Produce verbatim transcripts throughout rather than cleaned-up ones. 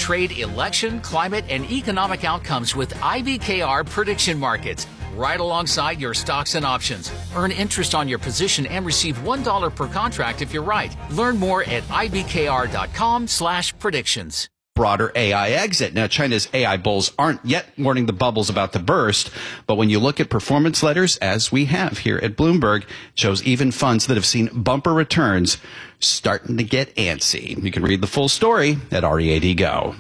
trade, election, climate, and economic outcomes with I B K R Prediction Markets, right alongside your stocks and options. Earn interest on your position and receive one dollar per contract if you're right. Learn more at ibkr.com slash predictions. Broader A I exit. Now, China's A I bulls aren't yet warning the bubble's about to burst, but when you look at performance letters, as we have here at Bloomberg, it shows even funds that have seen bumper returns starting to get antsy. You can read the full story at R E A D Go.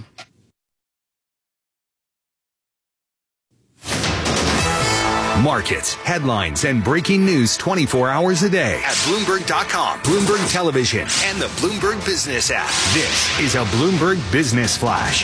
Markets, headlines, and breaking news twenty-four hours a day at Bloomberg dot com, Bloomberg Television, and the Bloomberg Business app. This is a Bloomberg Business Flash.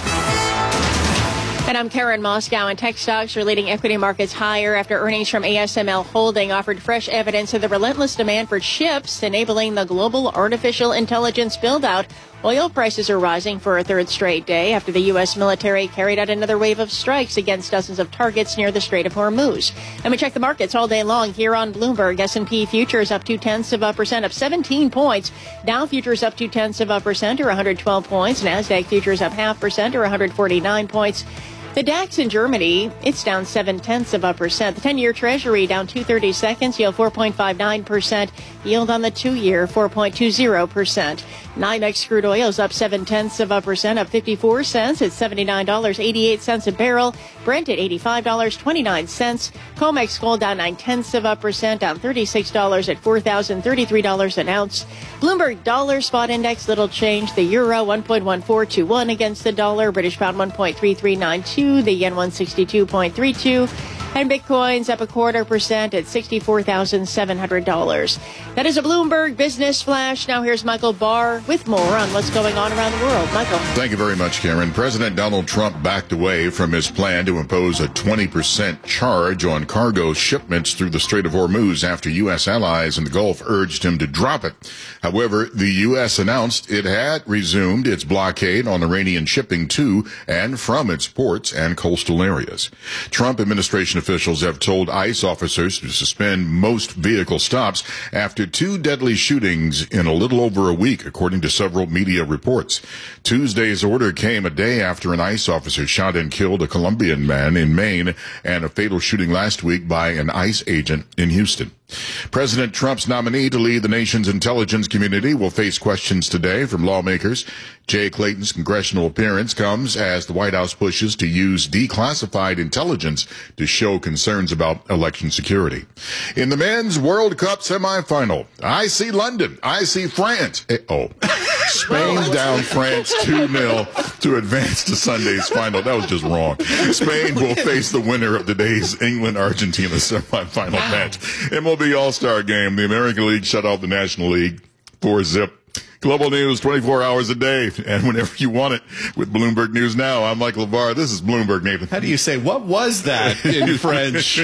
And I'm Karen Moscow, and tech stocks are leading equity markets higher after earnings from A S M L Holding offered fresh evidence of the relentless demand for chips, enabling the global artificial intelligence build-out. Oil prices are rising for a third straight day after the U S military carried out another wave of strikes against dozens of targets near the Strait of Hormuz. And we check the markets all day long here on Bloomberg. S and P futures up two-tenths of a percent, up seventeen points. Dow futures up two-tenths of a percent, or one hundred twelve points. NASDAQ futures up half percent, or one hundred forty-nine points. The DAX in Germany, it's down seven-tenths of a percent. The ten-year Treasury down two thirty-seconds, yield four point five nine percent. Yield on the two-year, four point two zero percent. NYMEX crude oil is up seven-tenths of a percent, up fifty-four cents at seventy-nine dollars and eighty-eight cents a barrel. Brent at eighty-five dollars and twenty-nine cents. COMEX gold down nine-tenths of a percent, down thirty-six dollars at four thousand thirty-three dollars an ounce. Bloomberg dollar spot index, little change. The euro, one point one four two one against the dollar. British pound, one point three three nine two. The yen, one sixty-two point three two. And Bitcoin's up a quarter percent at sixty-four thousand seven hundred dollars. That is a Bloomberg Business Flash. Now here's Michael Barr with more on what's going on around the world. Michael. Thank you very much, Karen. President Donald Trump backed away from his plan to impose a twenty percent charge on cargo shipments through the Strait of Hormuz after U S allies in the Gulf urged him to drop it. However, the U S announced it had resumed its blockade on Iranian shipping to and from its ports and coastal areas. Trump administration officials have told ICE officers to suspend most vehicle stops after two deadly shootings in a little over a week, according to several media reports. Tuesday's order came a day after an ICE officer shot and killed a Colombian man in Maine and a fatal shooting last week by an ICE agent in Houston. President Trump's nominee to lead the nation's intelligence community will face questions today from lawmakers. Jay Clayton's congressional appearance comes as the White House pushes to use declassified intelligence to show concerns about election security. In the men's World Cup semifinal, I see London. I see France. Eh, oh, Spain down France two nil to advance to Sunday's final. That was just wrong. Spain will face the winner of today's England-Argentina semifinal match. M L B All-Star Game. The American League shut off the National League for zip. Global news twenty-four hours a day and whenever you want it with Bloomberg News Now. I'm Michael LeVar. This is Bloomberg, Nathan. How do you say, what was that in French?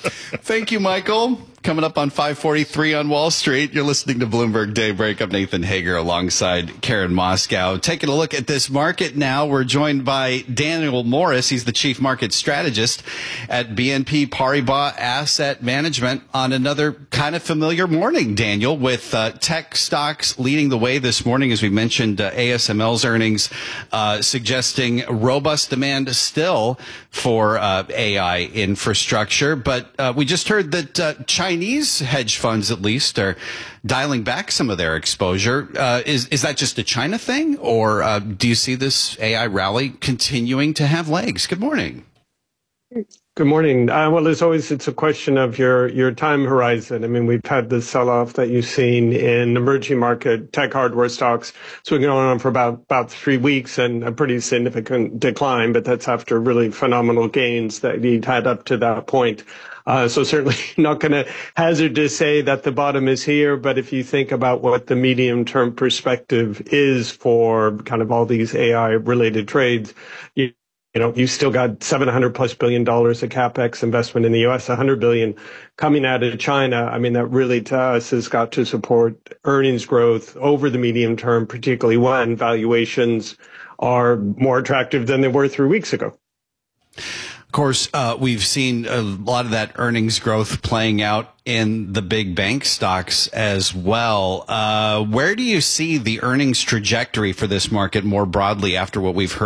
Thank you, Michael. Coming up on five forty-three on Wall Street, you're listening to Bloomberg Daybreak. I'm Nathan Hager alongside Karen Moscow. Taking a look at this market now, we're joined by Daniel Morris. He's the chief market strategist at B N P Paribas Asset Management on another kind of familiar morning, Daniel, with uh, tech stocks leading the way this morning. As we mentioned, uh, A S M L's earnings uh, suggesting robust demand still for uh, A I infrastructure. But uh, we just heard that uh, China Chinese hedge funds, at least, are dialing back some of their exposure. Uh, is is that just a China thing, or uh, do you see this A I rally continuing to have legs? Good morning. Good morning. Uh, well, as always, it's a question of your, your time horizon. I mean, we've had the sell-off that you've seen in emerging market tech hardware stocks. It's been going on for about, about three weeks and a pretty significant decline, but that's after really phenomenal gains that you'd had up to that point. Uh, so certainly not going to hazard to say that the bottom is here, but if you think about what the medium-term perspective is for kind of all these A I-related trades, you You know, you've still got seven hundred plus billion dollars of capex investment in the U S, one hundred billion coming out of China. I mean, that really to us has got to support earnings growth over the medium term, particularly when valuations are more attractive than they were three weeks ago. Of course, uh, we've seen a lot of that earnings growth playing out in the big bank stocks as well. Uh, where do you see the earnings trajectory for this market more broadly after what we've heard